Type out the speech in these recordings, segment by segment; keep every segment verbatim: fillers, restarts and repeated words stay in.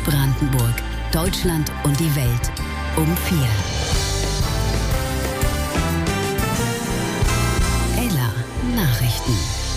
Brandenburg, Deutschland und die Welt um vier. Ella Nachrichten.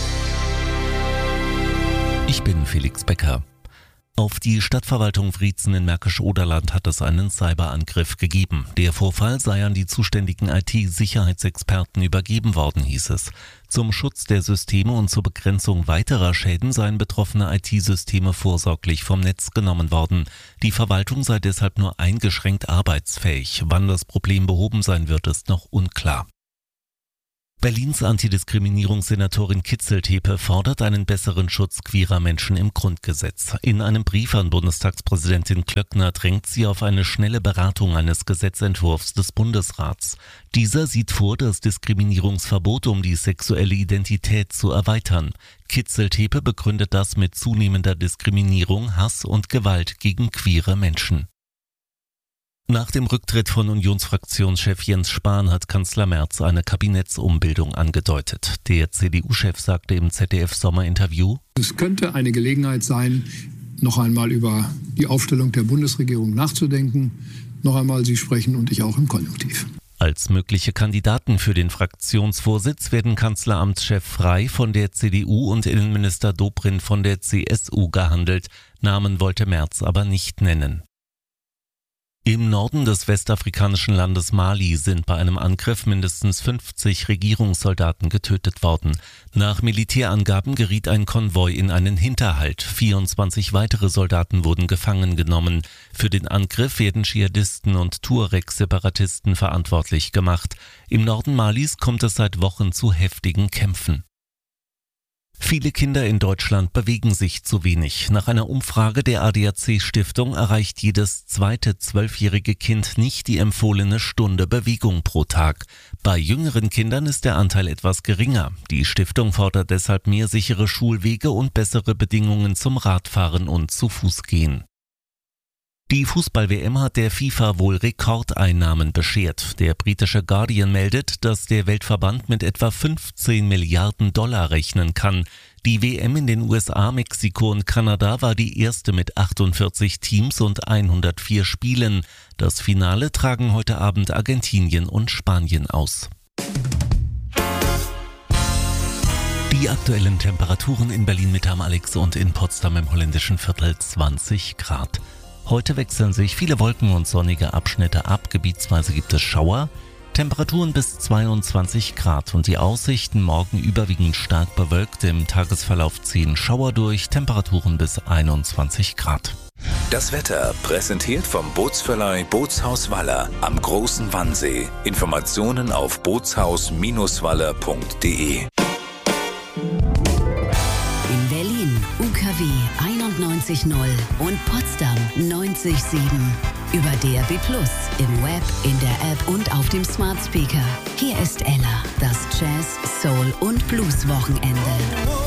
Ich bin Felix Becker. Auf die Stadtverwaltung Wriezen in Märkisch-Oderland hat es einen Cyberangriff gegeben. Der Vorfall sei an die zuständigen I T-Sicherheitsexperten übergeben worden, hieß es. Zum Schutz der Systeme und zur Begrenzung weiterer Schäden seien betroffene I T-Systeme vorsorglich vom Netz genommen worden. Die Verwaltung sei deshalb nur eingeschränkt arbeitsfähig. Wann das Problem behoben sein wird, ist noch unklar. Berlins Antidiskriminierungssenatorin Kitzel-Tepe fordert einen besseren Schutz queerer Menschen im Grundgesetz. In einem Brief an Bundestagspräsidentin Klöckner drängt sie auf eine schnelle Beratung eines Gesetzentwurfs des Bundesrats. Dieser sieht vor, das Diskriminierungsverbot um die sexuelle Identität zu erweitern. Kitzel-Tepe begründet das mit zunehmender Diskriminierung, Hass und Gewalt gegen queere Menschen. Nach dem Rücktritt von Unionsfraktionschef Jens Spahn hat Kanzler Merz eine Kabinettsumbildung angedeutet. Der C D U-Chef sagte im Z D F-Sommerinterview: Es könnte eine Gelegenheit sein, noch einmal über die Aufstellung der Bundesregierung nachzudenken. Noch einmal, Sie sprechen und ich auch im Konjunktiv. Als mögliche Kandidaten für den Fraktionsvorsitz werden Kanzleramtschef Frey von der C D U und Innenminister Dobrindt von der C S U gehandelt. Namen wollte Merz aber nicht nennen. Im Norden des westafrikanischen Landes Mali sind bei einem Angriff mindestens fünfzig Regierungssoldaten getötet worden. Nach Militärangaben geriet ein Konvoi in einen Hinterhalt. vierundzwanzig weitere Soldaten wurden gefangen genommen. Für den Angriff werden Dschihadisten und Tuareg-Separatisten verantwortlich gemacht. Im Norden Malis kommt es seit Wochen zu heftigen Kämpfen. Viele Kinder in Deutschland bewegen sich zu wenig. Nach einer Umfrage der A D A C-Stiftung erreicht jedes zweite zwölfjährige Kind nicht die empfohlene Stunde Bewegung pro Tag. Bei jüngeren Kindern ist der Anteil etwas geringer. Die Stiftung fordert deshalb mehr sichere Schulwege und bessere Bedingungen zum Radfahren und zu Fuß gehen. Die Fußball-W M hat der FIFA wohl Rekordeinnahmen beschert. Der britische Guardian meldet, dass der Weltverband mit etwa fünfzehn Milliarden Dollar rechnen kann. Die W M in den U S A, Mexiko und Kanada war die erste mit achtundvierzig Teams und hundertvier Spielen. Das Finale tragen heute Abend Argentinien und Spanien aus. Die aktuellen Temperaturen in Berlin-Mitte am Alex und in Potsdam im holländischen Viertel zwanzig Grad. Heute wechseln sich viele Wolken und sonnige Abschnitte ab, gebietsweise gibt es Schauer, Temperaturen bis zweiundzwanzig Grad und die Aussichten morgen überwiegend stark bewölkt, im Tagesverlauf ziehen Schauer durch, Temperaturen bis einundzwanzig Grad. Das Wetter präsentiert vom Bootsverleih Bootshaus Waller am Großen Wannsee. Informationen auf bootshaus Bindestrich waller punkt de. In Berlin U K W einundneunzig Komma null und Potsdam neunzig Komma sieben. Über D A B plus, im Web, in der App und auf dem Smart Speaker. Hier ist Ella, das Jazz, Soul und Blues Wochenende.